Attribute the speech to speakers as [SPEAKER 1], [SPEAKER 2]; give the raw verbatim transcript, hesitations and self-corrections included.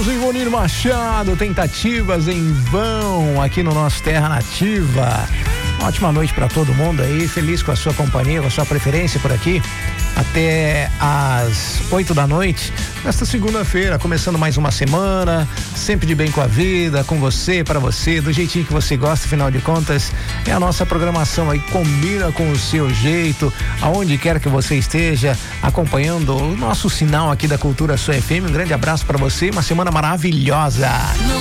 [SPEAKER 1] Ouvimos o Ivonir Machado, Tentativas em Vão, aqui no nosso Terra Nativa. Ótima noite para todo mundo aí, feliz com a sua companhia, com a sua preferência por aqui. Até às oito da noite, nesta segunda-feira, começando mais uma semana, sempre de bem com a vida, com você, para você, do jeitinho que você gosta, afinal de contas, é a nossa programação aí, combina com o seu jeito, aonde quer que você esteja, acompanhando o nosso sinal aqui da Cultura Sua F M. Um grande abraço para você, uma semana maravilhosa.
[SPEAKER 2] Não